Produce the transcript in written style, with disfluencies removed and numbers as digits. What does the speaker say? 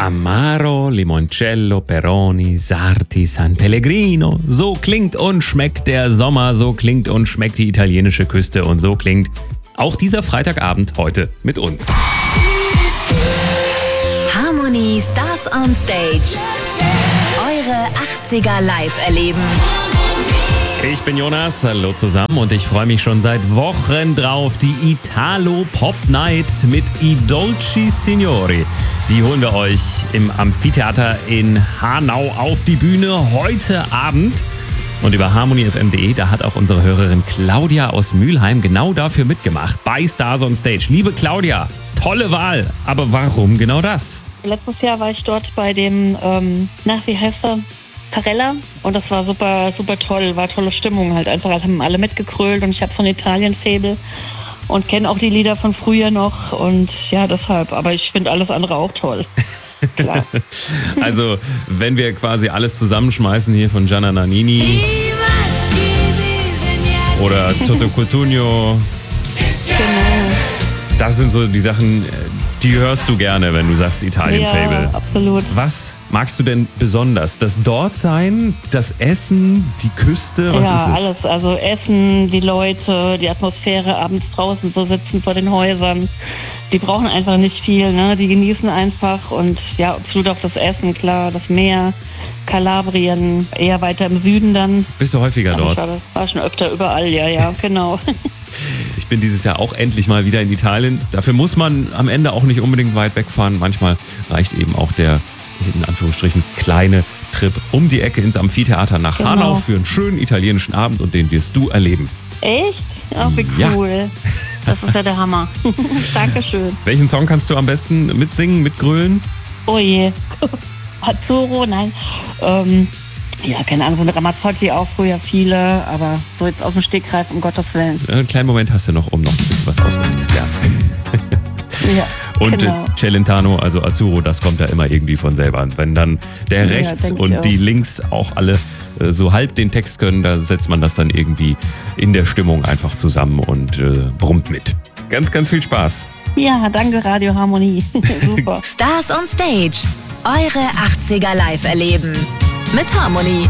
Amaro, Limoncello, Peroni, Sarti, San Pellegrino. So klingt und schmeckt der Sommer, so klingt und schmeckt die italienische Küste und so klingt auch dieser Freitagabend heute mit uns. Harmony Stars on Stage. Eure 80er live erleben. Ich bin Jonas, hallo zusammen und ich freue mich schon seit Wochen drauf. Die Italo Pop Night mit I Dolci Signori. Die holen wir euch im Amphitheater in Hanau auf die Bühne heute Abend. Und über harmonyfm.de, da hat auch unsere Hörerin Claudia aus Mülheim genau dafür mitgemacht. Bei Stars on Stage. Liebe Claudia, tolle Wahl. Aber warum genau das? Letztes Jahr war ich dort bei dem, wie heißt er? Parella, und das war super, super toll, war tolle Stimmung halt einfach, also haben alle mitgekrölt und ich habe von Italien-Faible und kenne auch die Lieder von früher noch und ja, deshalb, aber ich finde alles andere auch toll. Klar. Also, wenn wir quasi alles zusammenschmeißen hier von Gianna Nannini oder Toto Cutugno, Genau. das sind so die Sachen, die hörst du gerne, wenn du sagst Italien-Fable. Ja, absolut. Was magst du denn besonders? Das Dortsein, das Essen, die Küste, was ja, ist es? alles, also Essen, die Leute, die Atmosphäre, abends draußen so sitzen vor den Häusern. Die brauchen einfach nicht viel, ne? Die genießen einfach und ja, absolut auch das Essen, klar, das Meer, Kalabrien, eher weiter im Süden dann. Bist du häufiger dort? War schon öfter überall, ja, genau. Ich bin dieses Jahr auch endlich mal wieder in Italien. Dafür muss man am Ende auch nicht unbedingt weit wegfahren. Manchmal reicht eben auch der, in Anführungsstrichen, kleine Trip um die Ecke ins Amphitheater nach Genau. Hanau für einen schönen italienischen Abend und den wirst du erleben. Echt? Oh, wie Ja. cool. Das ist ja der Hammer. Dankeschön. Welchen Song kannst du am besten mitsingen, mitgrölen? Oh je. Azzurro, nein. Ja, keine Ahnung, so eine Ramazzotti auch früher viele, aber so jetzt aus dem Stegreif, um Gottes Willen. Einen kleinen Moment hast du noch, um noch ein bisschen was auswendig zu lernen. Ja, Und genau. Celentano, also Azzurro, das kommt ja immer irgendwie von selber. Und wenn dann der Ja, rechts denk ich und auch. die links auch alle so halb den Text können, da setzt man das dann irgendwie in der Stimmung einfach zusammen und brummt mit. Ganz, ganz viel Spaß. Ja, danke Radio Harmonie. Super. Stars on Stage. Eure 80er live erleben. Mit Harmony.